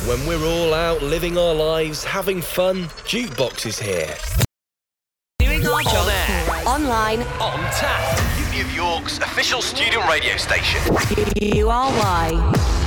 When we're all out living our lives, having fun, Jukebox is here. Doing our job. On air. Online. On tap. Uni of York's official student radio station. URY.